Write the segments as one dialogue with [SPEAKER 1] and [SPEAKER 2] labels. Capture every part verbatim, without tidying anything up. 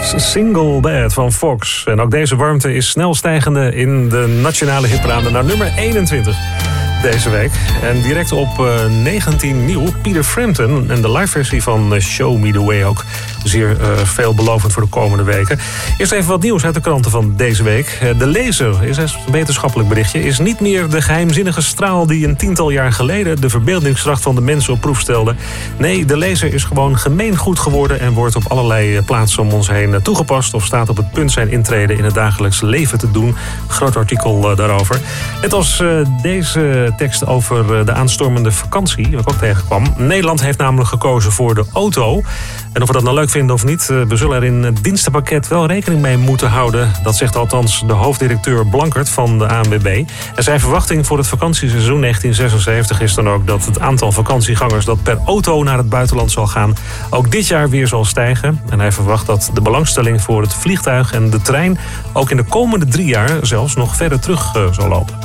[SPEAKER 1] Single Bed van Fox. En ook deze warmte is snel stijgende in de nationale hitparade naar nummer eenentwintig deze week. En direct op uh, negentien nieuw Peter Frampton en de liveversie van uh, Show Me The Way ook. Zeer uh, veelbelovend voor de komende weken. Eerst even wat nieuws uit de kranten van deze week. Uh, de Lezer, is een wetenschappelijk berichtje, is niet meer de geheimzinnige straal die een tiental jaar geleden de verbeeldingskracht van de mensen op proef stelde. Nee, de Lezer is gewoon gemeengoed geworden en wordt op allerlei plaatsen om ons heen toegepast of staat op het punt zijn intrede in het dagelijks leven te doen. Groot artikel uh, daarover. Net als uh, deze tekst over de aanstormende vakantie, wat ik ook tegenkwam. Nederland heeft namelijk gekozen voor de auto. En of we dat nou leuk vinden of niet, we zullen er in het dienstenpakket wel rekening mee moeten houden. Dat zegt althans de hoofddirecteur Blankert van de A N W B. En zijn verwachting voor het vakantieseizoen negentien zesenzeventig is dan ook dat het aantal vakantiegangers dat per auto naar het buitenland zal gaan ook dit jaar weer zal stijgen. En hij verwacht dat de belangstelling voor het vliegtuig en de trein ook in de komende drie jaar zelfs nog verder terug uh, zal lopen.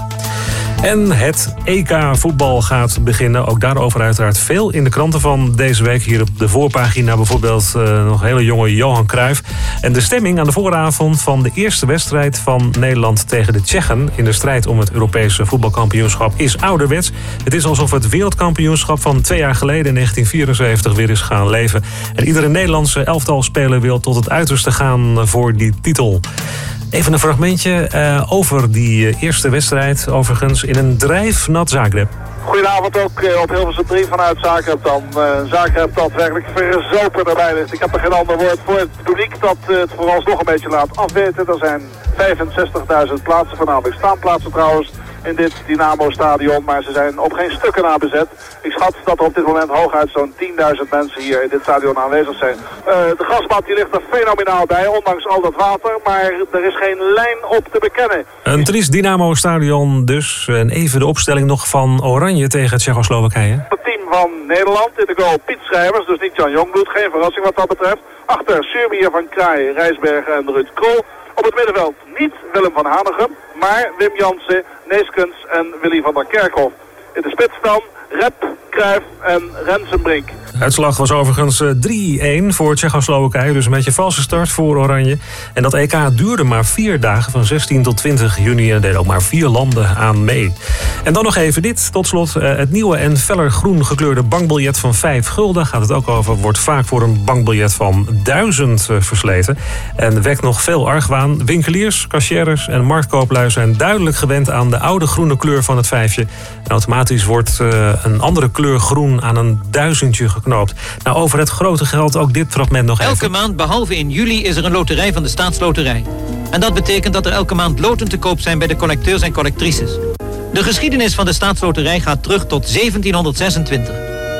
[SPEAKER 1] En het E K voetbal gaat beginnen. Ook daarover uiteraard veel in de kranten van deze week. Hier op de voorpagina bijvoorbeeld uh, nog hele jonge Johan Cruijff. En de stemming aan de vooravond van de eerste wedstrijd van Nederland tegen de Tsjechen in de strijd om het Europese voetbalkampioenschap is ouderwets. Het is alsof het wereldkampioenschap van twee jaar geleden in negentien vierenzeventig weer is gaan leven. En iedere Nederlandse elftalspeler wil tot het uiterste gaan voor die titel. Even een fragmentje uh, over die uh, eerste wedstrijd, overigens, in een drijfnat Zagreb.
[SPEAKER 2] Goedenavond ook uh, op Hilversum drie vanuit Zagreb dan. Uh, Zagreb dat werkelijk verzopen erbij ligt. Ik heb er geen ander woord voor. Het publiek dat uh, het vooralsnog een beetje laat afweten. Er zijn vijfenzestigduizend plaatsen, voornamelijk staanplaatsen trouwens, in dit Dynamo-stadion, maar ze zijn op geen stukken na bezet. Ik schat dat er op dit moment hooguit zo'n tienduizend mensen hier in dit stadion aanwezig zijn. Uh, de grasmat die ligt er fenomenaal bij, ondanks al dat water, maar er is geen lijn op te bekennen.
[SPEAKER 1] Een triest Dynamo-stadion dus. En even de opstelling nog van Oranje tegen Tsjechoslowakije.
[SPEAKER 2] Het team van Nederland in de goal Piet Schrijvers, dus niet Jan Jongbloed, geen verrassing wat dat betreft. Achter Surmier van Kraai, Rijsbergen en Ruud Krol. Op het middenveld niet Willem van Hanegem, maar Wim Jansen, Neeskens en Willy van der Kerkhof. In de spits dan Rep, Cruijff en Rensenbrink.
[SPEAKER 1] De uitslag was overigens drie-een voor Tsjechoslowakije, dus een beetje valse start voor Oranje. En dat E K duurde maar vier dagen, van zestien tot twintig juni, en er deden ook maar vier landen aan mee. En dan nog even dit, tot slot. Het nieuwe en feller groen gekleurde bankbiljet van vijf gulden, gaat het ook over, wordt vaak voor een bankbiljet van duizend versleten. En wekt nog veel argwaan. Winkeliers, cashiers en marktkooplui zijn duidelijk gewend aan de oude groene kleur van het vijfje. En automatisch wordt een andere kleur groen aan een duizendje geknoopt. Nou, over het grote geld ook dit fragment nog even.
[SPEAKER 3] Elke maand, behalve in juli, is er een loterij van de Staatsloterij. En dat betekent dat er elke maand loten te koop zijn bij de collecteurs en collectrices. De geschiedenis van de Staatsloterij gaat terug tot zeventienhonderdzesentwintig.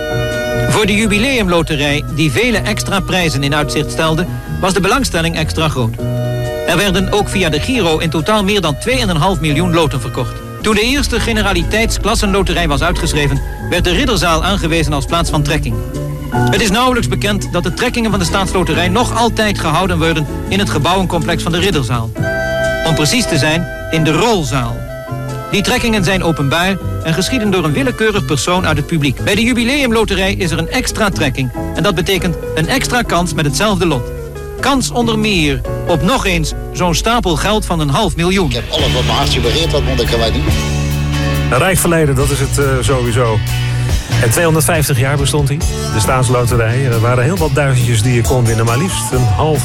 [SPEAKER 3] Voor de jubileumloterij, die vele extra prijzen in uitzicht stelde, was de belangstelling extra groot. Er werden ook via de Giro in totaal meer dan twee komma vijf miljoen loten verkocht. Toen de eerste generaliteitsklassenloterij was uitgeschreven, werd de Ridderzaal aangewezen als plaats van trekking. Het is nauwelijks bekend dat de trekkingen van de Staatsloterij nog altijd gehouden worden in het gebouwencomplex van de Ridderzaal. Om precies te zijn, in de Rolzaal. Die trekkingen zijn openbaar en geschieden door een willekeurig persoon uit het publiek. Bij de jubileumloterij is er een extra trekking en dat betekent een extra kans met hetzelfde lot. Kans onder meer op nog eens zo'n stapel geld van een half miljoen.
[SPEAKER 4] Ik heb alles wat mijn hartje begeert, wat moet ik erbij doen?
[SPEAKER 1] Een rijk verleden, dat is het uh, sowieso. En tweehonderdvijftig jaar bestond hij, de Staatsloterij. Er waren heel wat duizendjes die je kon winnen, maar liefst een half